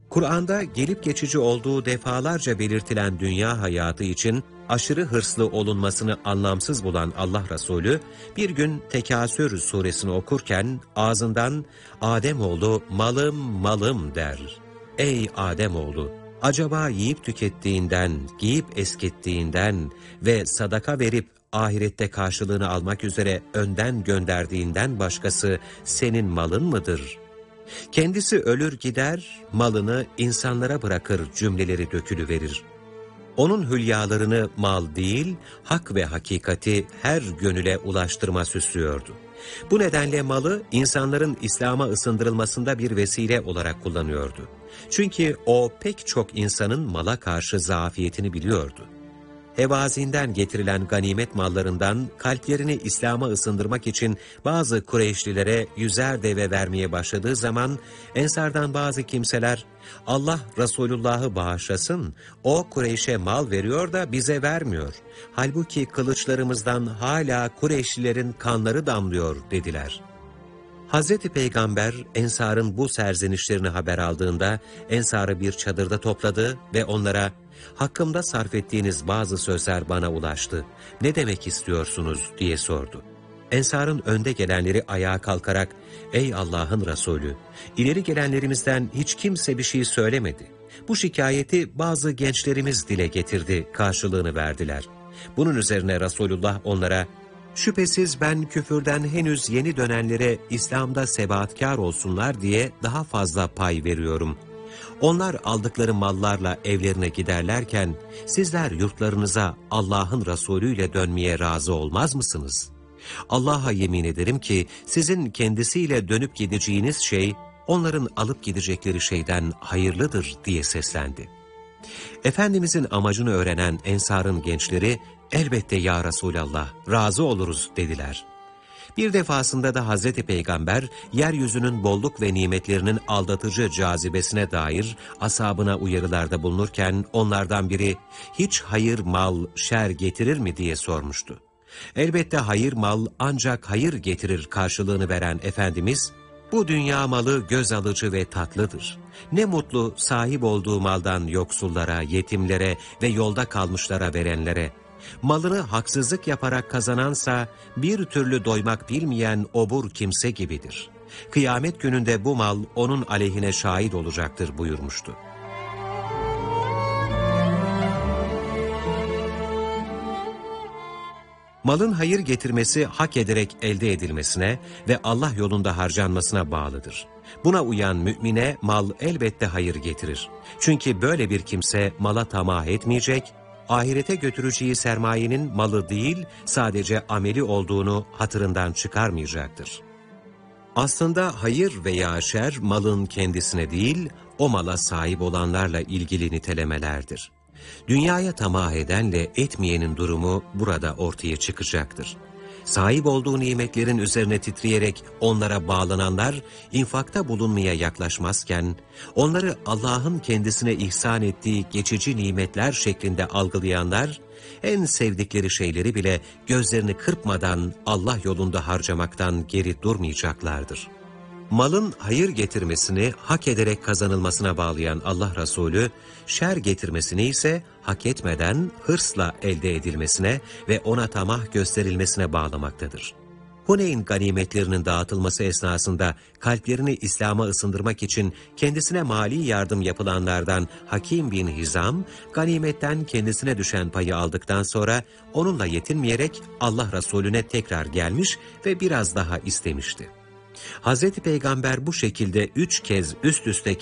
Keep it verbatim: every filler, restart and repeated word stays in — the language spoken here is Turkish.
Kur'an'da gelip geçici olduğu defalarca belirtilen dünya hayatı için aşırı hırslı olunmasını anlamsız bulan Allah Resulü, bir gün Tekasür suresini okurken ağzından "Ademoğlu malım malım" der. Ey Ademoğlu! Acaba yiyip tükettiğinden, giyip eskittiğinden ve sadaka verip ahirette karşılığını almak üzere önden gönderdiğinden başkası senin malın mıdır? Kendisi ölür gider, malını insanlara bırakır cümleleri dökülüverir. Onun hülyalarını mal değil, hak ve hakikati her gönüle ulaştırma süslüyordu. Bu nedenle malı insanların İslam'a ısındırılmasında bir vesile olarak kullanıyordu. Çünkü o pek çok insanın mala karşı zafiyetini biliyordu. Hevazinden getirilen ganimet mallarından kalplerini İslam'a ısındırmak için bazı Kureyşlilere yüzer deve vermeye başladığı zaman Ensardan bazı kimseler Allah Resulullah'ı bağışlasın, o Kureyş'e mal veriyor da bize vermiyor. Halbuki kılıçlarımızdan hala Kureyşlilerin kanları damlıyor dediler. Hazreti Peygamber Ensar'ın bu serzenişlerini haber aldığında Ensar'ı bir çadırda topladı ve onlara "Hakkımda sarf ettiğiniz bazı sözler bana ulaştı. Ne demek istiyorsunuz?" diye sordu. Ensar'ın önde gelenleri ayağa kalkarak "Ey Allah'ın Resulü, ileri gelenlerimizden hiç kimse bir şey söylemedi. Bu şikayeti bazı gençlerimiz dile getirdi" karşılığını verdiler. Bunun üzerine Resulullah onlara "Şüphesiz ben küfürden henüz yeni dönenlere İslam'da sebatkar olsunlar diye daha fazla pay veriyorum. Onlar aldıkları mallarla evlerine giderlerken sizler yurtlarınıza Allah'ın Resulü ile dönmeye razı olmaz mısınız? Allah'a yemin ederim ki sizin kendisiyle dönüp gideceğiniz şey onların alıp gidecekleri şeyden hayırlıdır" diye seslendi. Efendimizin amacını öğrenen Ensar'ın gençleri "Elbette ya Resulallah, razı oluruz" dediler. Bir defasında da Hazreti Peygamber, yeryüzünün bolluk ve nimetlerinin aldatıcı cazibesine dair ashabına uyarılarda bulunurken onlardan biri "Hiç hayır mal, şer getirir mi?" diye sormuştu. Elbette hayır mal ancak hayır getirir karşılığını veren Efendimiz, "Bu dünya malı göz alıcı ve tatlıdır. Ne mutlu sahip olduğu maldan yoksullara, yetimlere ve yolda kalmışlara verenlere. Malını haksızlık yaparak kazanansa bir türlü doymak bilmeyen obur kimse gibidir. Kıyamet gününde bu mal onun aleyhine şahit olacaktır" buyurmuştu. Malın hayır getirmesi hak ederek elde edilmesine ve Allah yolunda harcanmasına bağlıdır. Buna uyan mümine mal elbette hayır getirir. Çünkü böyle bir kimse mala tamah etmeyecek, ahirete götüreceği sermayenin malı değil, sadece ameli olduğunu hatırından çıkarmayacaktır. Aslında hayır veya şer malın kendisine değil, o mala sahip olanlarla ilgili nitelemelerdir. Dünyaya tamah edenle etmeyenin durumu burada ortaya çıkacaktır. Sahip olduğu nimetlerin üzerine titreyerek onlara bağlananlar, infakta bulunmaya yaklaşmazken, onları Allah'ın kendisine ihsan ettiği geçici nimetler şeklinde algılayanlar, en sevdikleri şeyleri bile gözlerini kırpmadan Allah yolunda harcamaktan geri durmayacaklardır. Malın hayır getirmesini hak ederek kazanılmasına bağlayan Allah Resulü, şer getirmesini ise hak etmeden hırsla elde edilmesine ve ona tamah gösterilmesine bağlamaktadır. Huneyn ganimetlerinin dağıtılması esnasında kalplerini İslam'a ısındırmak için kendisine mali yardım yapılanlardan Hakim bin Hizam, ganimetten kendisine düşen payı aldıktan sonra onunla yetinmeyerek Allah Resulüne tekrar gelmiş ve biraz daha istemişti. Hazreti Peygamber bu şekilde üç kez üst üste